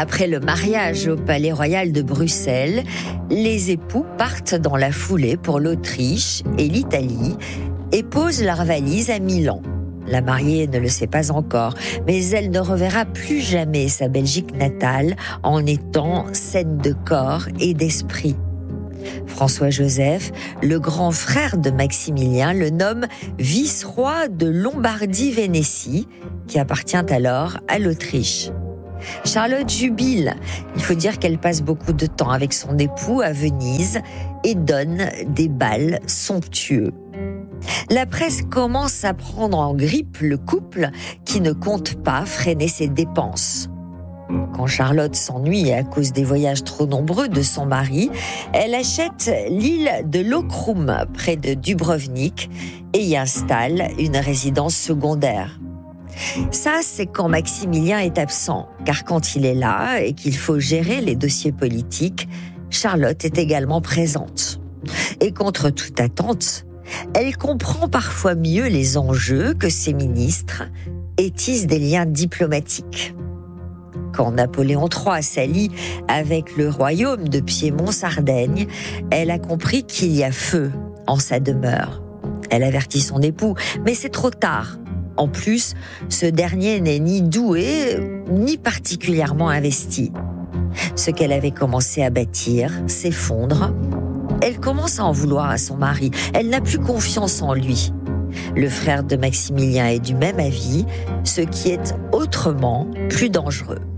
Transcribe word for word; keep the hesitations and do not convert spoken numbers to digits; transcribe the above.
Après le mariage au Palais Royal de Bruxelles, les époux partent dans la foulée pour l'Autriche et l'Italie et posent leurs valises à Milan. La mariée ne le sait pas encore, mais elle ne reverra plus jamais sa Belgique natale en étant saine de corps et d'esprit. François-Joseph, le grand frère de Maximilien, le nomme vice-roi de Lombardie-Vénétie, qui appartient alors à l'Autriche. Charlotte jubile. Il faut dire qu'elle passe beaucoup de temps avec son époux à Venise et donne des bals somptueux. La presse commence à prendre en grippe le couple qui ne compte pas freiner ses dépenses. Quand Charlotte s'ennuie à cause des voyages trop nombreux de son mari, elle achète l'île de Lokrum près de Dubrovnik et y installe une résidence secondaire. Ça, c'est quand Maximilien est absent, car quand il est là et qu'il faut gérer les dossiers politiques, Charlotte est également présente. Et contre toute attente, elle comprend parfois mieux les enjeux que ses ministres et tisse des liens diplomatiques. Quand Napoléon trois s'allie avec le royaume de Piémont-Sardaigne, elle a compris qu'il y a feu en sa demeure. Elle avertit son époux, mais c'est trop tard. En plus, ce dernier n'est ni doué, ni particulièrement investi. Ce qu'elle avait commencé à bâtir s'effondre. Elle commence à en vouloir à son mari. Elle n'a plus confiance en lui. Le frère de Maximilien est du même avis, ce qui est autrement plus dangereux.